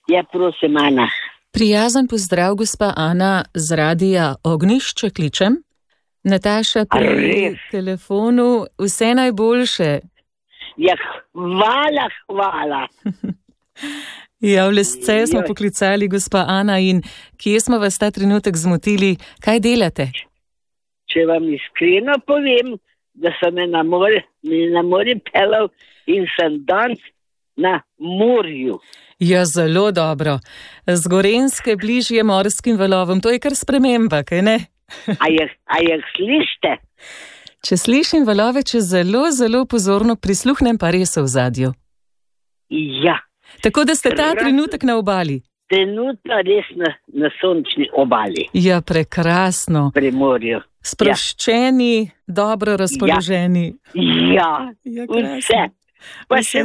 Ja, prosim, Ana. Prijazen pozdrav, gospa Ana, z radia Ognjišče kličem. Nataša pri telefonu, vse najboljše. Ja, hvala. Ja, v Lesce smo poklicali, gospa Ana, in kje smo vas ta trenutek zmotili? Kaj delate? Če vam iskreno povem, da sem me na morje pelal in sem danes na morju. Ja, zelo dobro. Z Gorenjske bližje morskim valovom, to je kar sprememba, kaj ne? A jih slišite? Če slišim valove, če zelo pozorno prisluhnem, pa res v zadju. Ja. Tako da ste ta trenutek na obali. Trenutno res na sončni obali. Ja, prekrasno. Pri morju. Sproščeni, dobro razpoloženi. Ja, vse. Pa še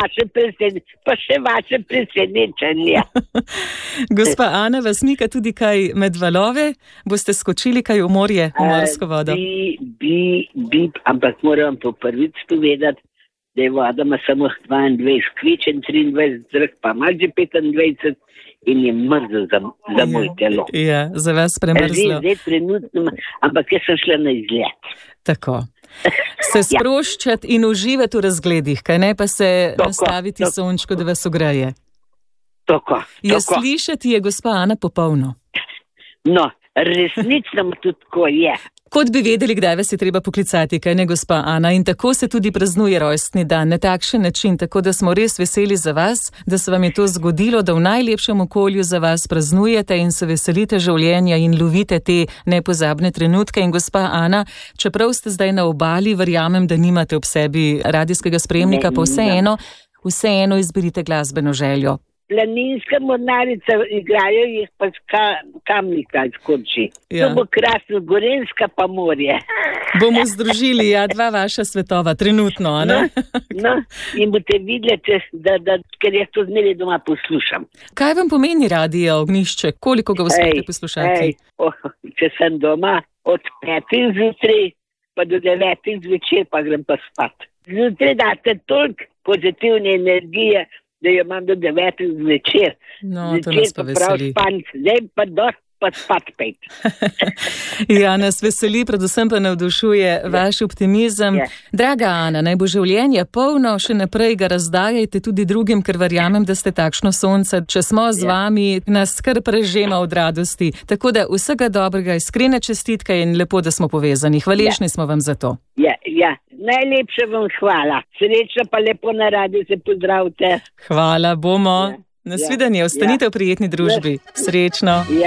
vaše presenečenje. Gospa Ana, vas mika tudi kaj med valove? Boste skočili kaj v morje, v morsko vodo? Ampak moram po prvič povedati, da je voda ima samo 22 kvičen, 23 zrak, pa ima že 25 in je mrzlo za moj telo. Ja, za vas premrzlo. Zdaj trenutno, ampak jaz sem šla na izlet. Tako. Se sproščati in uživati v razgledih, kaj ne pa se nastaviti sončko, da vas ogreje. Tako. Ja, slišati je gospa Ana popolno. No, resnično tudi tako je. Kot bi vedeli, kdaj vas je treba poklicati, kaj ne, gospa Ana, in tako se tudi praznuje rojstni dan, na takšen način, tako da smo res veseli za vas, da se vam je to zgodilo, da v najlepšem okolju za vas praznujete in se veselite življenja in lovite te nepozabne trenutke. In gospa Ana, čeprav ste zdaj na obali, verjamem, da nimate ob sebi radijskega sprejemnika, pa vseeno izberite glasbeno željo. Planinska mornarica igrajo jih pa Kamnika skoči. To bo krasno, Gorenjska pa morje. Bomo združili, dva vaša svetova, trenutno, a ne? No, in boste videli, ker jaz to zmeraj doma poslušam. Kaj vam pomeni radio Ognjišče? Koliko ga uspete poslušati? Če sem doma od 5 zjutraj pa do 9 zvečer, pa grem pa spat. Zjutraj date toliko pozitivne energije, da jo imam do 9 zvečer. No, to nas pa veseli. Zdaj pa spat 5. Ja, nas veseli, predvsem pa navdušuje vaš optimizem. Draga Ana, naj bo življenje polno, še naprej ga razdajajte tudi drugim, ker verjamem, da ste takšno sonce. Če smo z vami, nas kar prežema od radosti. Tako da vsega dobrega, iskrene čestitke in lepo, da smo povezani. Hvaležni smo vam za to. Ja. Najlepša vam hvala. Srečno pa lepo na radiju, se pozdravite. Hvala, bomo. Nasvidenje, ostanite v prijetni družbi. Srečno.